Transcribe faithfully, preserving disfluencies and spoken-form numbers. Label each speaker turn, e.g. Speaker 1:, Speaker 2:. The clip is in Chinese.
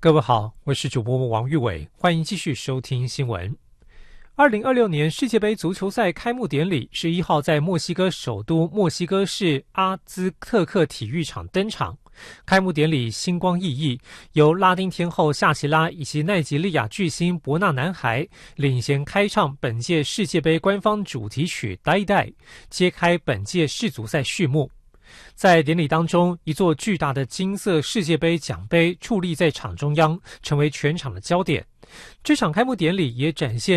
Speaker 1: 各位好，我是主播王玉伟，欢迎继续收听新闻。二零二六年世界杯足球赛开幕典礼十一号在墨西哥首都墨西哥市阿兹特克体育场登场。开幕典礼星光熠熠，由拉丁天后夏奇拉以及奈及利亚巨星伯纳男孩领衔开唱本届世界杯官方主题曲《呆呆》，揭开本届世足赛序幕。在典礼当中，一座巨大的金色世界杯奖杯矗立在场中央，成为全场的焦点。这场开幕典礼也展现